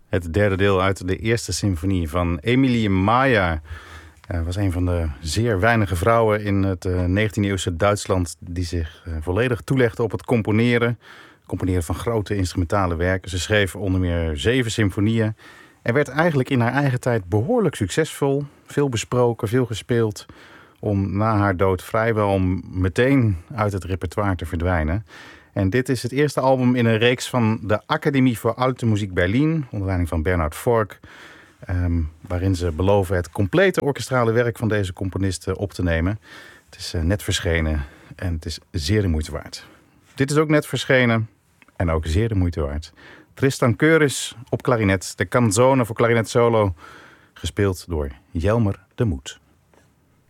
Het derde deel uit de eerste symfonie van Emilie Mayer. Was een van de zeer weinige vrouwen in het 19e-eeuwse Duitsland die zich volledig toelegde op het componeren van grote instrumentale werken. Ze schreef onder meer 7 symfonieën en werd eigenlijk in haar eigen tijd behoorlijk succesvol. Veel besproken, veel gespeeld, om na haar dood vrijwel meteen uit het repertoire te verdwijnen. En dit is het eerste album in een reeks van de Academie voor Alte Musik Berlin, onder leiding van Bernhard Fork, waarin ze beloven het complete orkestrale werk van deze componist op te nemen. Het is net verschenen en het is zeer de moeite waard. Dit is ook net verschenen en ook zeer de moeite waard. Tristan Keuris op klarinet, de canzone voor klarinet solo, gespeeld door Jelmer de Moet.